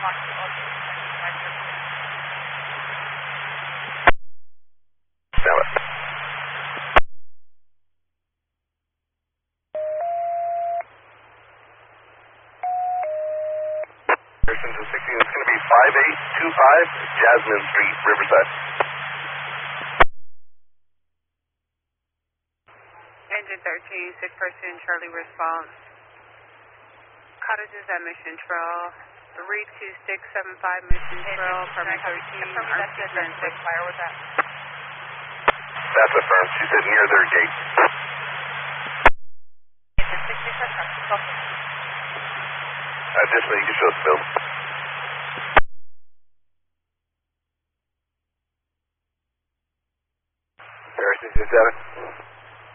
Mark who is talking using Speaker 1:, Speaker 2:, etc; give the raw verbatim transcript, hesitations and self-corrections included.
Speaker 1: Pearson to sixteen, it's going to be five eight two five Jasmine Street, Riverside.
Speaker 2: Engine thirteen, six person, Charlie response. Cottages at Mission Trail, three two six seven five Mission Trail, permit thirteen, R C turn six.
Speaker 3: Fire with that.
Speaker 1: That's affirmed. She said near their gate.
Speaker 3: Engine six six seven.
Speaker 1: Additionally, you can show us the building.